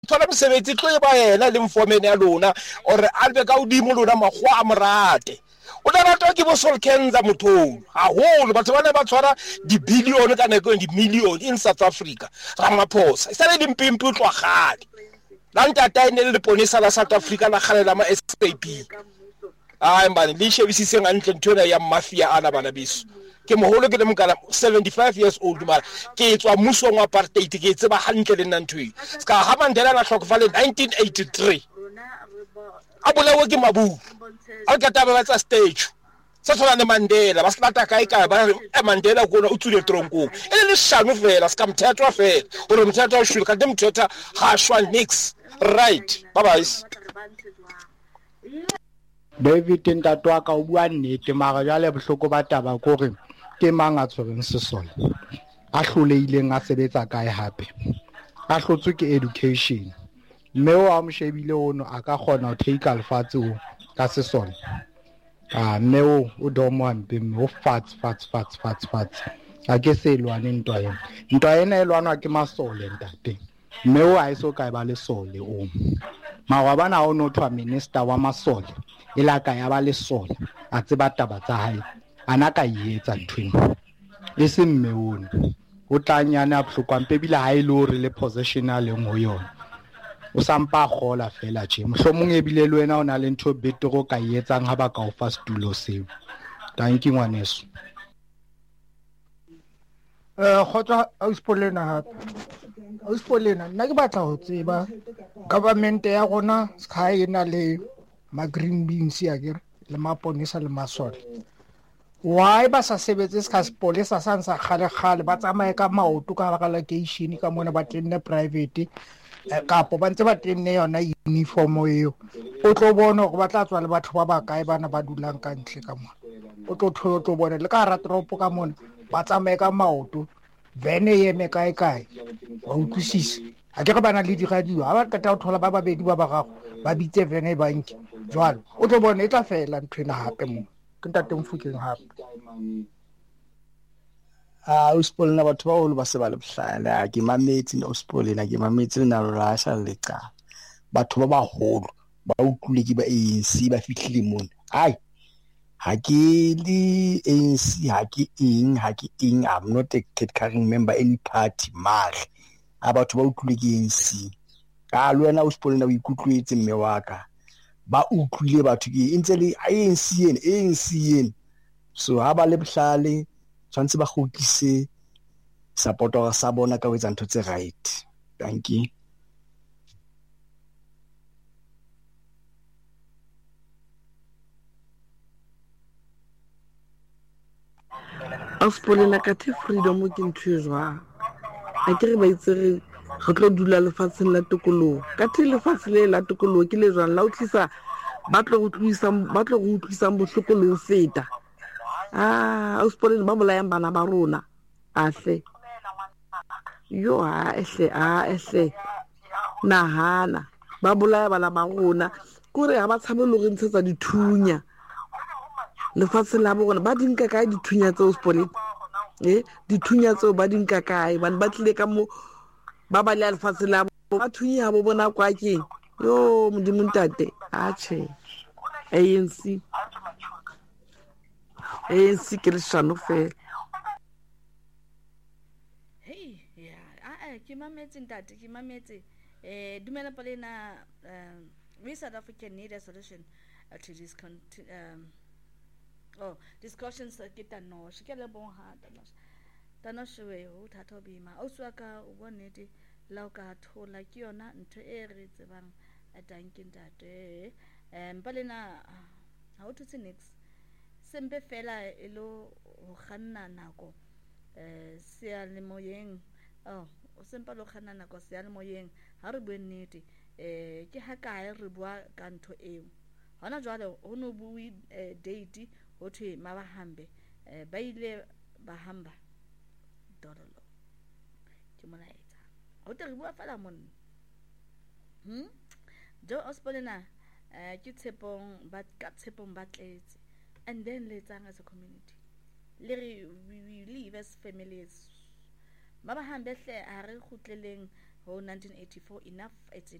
thola mosebetsi tlo e ba yena le mfomene ya lona or a be ka udimo lona magwa a morate o tla ratwa ke bo Sol Kenza mothong haholo batho ba ne ba tshwara di-billion ka nako di-million in South Africa Ramaphosa e sale dimpimpi o tlwa gale la ntata ene le leponesa la South Africa la gale la ma SAP ai mbane le shebisitseng antle ntona ya mafia ana bana biso ke moholo ke le mokala 75 years old mara ke tswa mmusong wa apartheid ke tseba hantle le nna ntwe ska ha Mandela la hlokofale 1983 a bolawe ke mabu a ka taba ba tsa stage sa tshwana le Mandela ba slata kae ba Mandela go o tsule tronkong e le shano fela ska mthetho fela o mthetho o shulu ka mthetho ha shwa nix right bye bye. David ntatwa ka o bua nnete mara jale bohloko ba taba gore ke mang a tshwereng sesole a hloleileng a sebetsa kae hape a hlotswe ke education mme o a mshebile ono a ka kgona ho take alfatse o ka sesole mme o domo ampe mme o fats a ke se lwane ntwa ena e lwanwa ke masole ntate mme o a iso ka ba le sole o mawa bana o no thwa minister wa masole ila ka ya ba le sole a tseba taba tsa hae ana ka yetsa ntweng e se mme ono o tlanyana a phlokwa pebile ha ile o re le positional eng ho yona o sampa gola fela tje mohlomong e bile le wena o na le ntho betero ka yetsang ha ba ka o fa stulo seo thank you ngwaneso khotsa auspolina hape auspolina nna ke batla ho tseba government ya rona ska ena le ma green beans ya ke le maponisa le masole why ba sa sebetse ska sepolesa sa nsa khale ba tsamaye ka maoto ka baka location ka mona ba tenne private kapo ba ntse ba tenne yona uniform eo o tlo bona go batla tswa le batho ba ba kae bana ba dulang ka ntle ka mona o tlo bona le ka ratropo ka mona ba tsamaye ka maoto vene yeme kae wa utlwisisa a ke re bana le diradio ha ba ka thola ba babedi ba bagago ba bitse vene banki jwalo o tlo bona e tla fela nthwena hape mo ke ntate Mfokeng hape Uspolina batho ba holo ba se ba le bohlala ke mametse ne Uspolina ke mametse le na rasha le qa batho ba baholo ba utlwile ke ba ANC ba fihlile mona ai ha ke le ANC ha ke eng I'm not a current member any party mare a batho ba utlwile ke ANC ka le wena Uspolina o ikutlwetse mme wa ka ba utlwile batho ke ntse le ANC so ha ba le bohlale tshwantse ba kgotlise supporter sa bona ka ho etsa ntho tse right thank you Auspolina ka the freedom ke ntho jwa a ke re ba itse re tlo dula lefatsheng la tokoloho ka the lefatshe le la tokoloho ke le jwang la utlisa ba tlo go utlwisang bohloko le ho feta Auspolina ba bolayang bana ba rona ahle yo ehle nahana ba bolaya bana ba rona kore ha ba tshabe le go ntshetsa dithunya lefatshe la bona ba dinka kae dithunya tseo Auspolina dithunya tseo ba dinka kae ba tlile ka mo ba ba le lefatshe la ba thunya ha bo bona kwa ke yo modimo ntate ache ANC ke le shano fela ke mametse ntate ke mametse dumela Polina we South African need a solution to this discussions ke tanoshe ke le bon ha tanoshe we ho thatha bima o swaka o bonete la o ka thola ke yona ntho e re tsebang a tanking ntate Polina ha o thutse next sembe fela e lo ho khanna nako sia le moyeng o sempa lo khanna nako sia le moyeng ha re bue nnete ke ha kae re bua ka ntho eo hona jwale ho no bui date ho thwe mabahambe ba ile ba hamba dololo ke molaetsa ho tle re bua fela monna jo Auspolina ke tshepong ba tletse and then letsang as a community we live as families ba ba hambe hle a re khutleleng ho 1984 enough it's